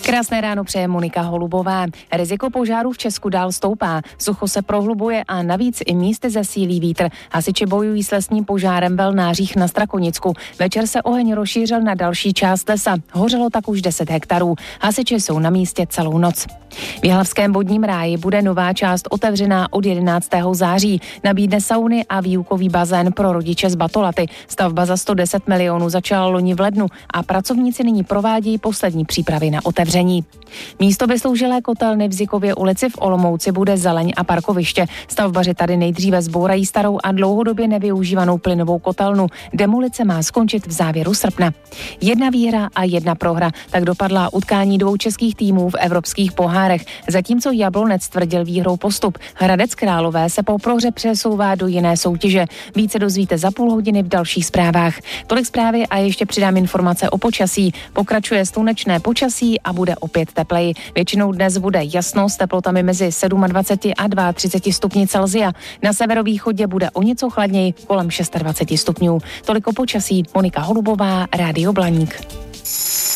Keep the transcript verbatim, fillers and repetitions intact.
Krásné ráno přeje Monika Holubová. Riziko požáru v Česku dál stoupá, sucho se prohlubuje a navíc i místy zesílí vítr. Hasiči bojují s lesním požárem v Velnářích na Strakonicku. Večer se oheň rozšířil na další část lesa. Hořelo tak už deset hektarů. Hasiči jsou na místě celou noc. V Jihlavském vodním ráji bude nová část otevřená od jedenáctého září. Nabídne sauny a výukový bazén pro rodiče z Batolaty. Stavba za sto deset milionů začala loni v lednu a pracovníci nyní provádějí poslední přípravy na otevření. Místo vysloužilé kotelny v Zikově ulici v Olomouci bude zeleň a parkoviště. Stavbaři tady nejdříve zbourají starou a dlouhodobě nevyužívanou plynovou kotelnu. Demolice má skončit v závěru srpna. Jedna výhra a jedna prohra. Tak dopadla utkání dvou českých týmů v evropských pohárech. Zatímco Jablonec tvrdil výhrou postup, Hradec Králové se po prohře přesouvá do jiné soutěže. Více dozvíte za půl hodiny v dalších zprávách. Tolik zprávy a ještě přidám informace o počasí. Pokračuje slunečné počasí a bude opět tepleji. Většinou dnes bude jasno s teplotami mezi dvacet sedm a třicet dva stupni Celsia. Na severovýchodě bude o něco chladněji kolem dvacet šest stupňů. Tolik o počasí. Monika Holubová, Rádio Blaník.